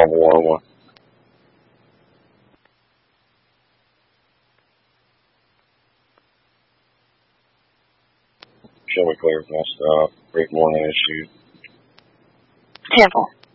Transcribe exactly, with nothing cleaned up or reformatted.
number one one. Show me clear with my stuff. Great morning issue. Temple.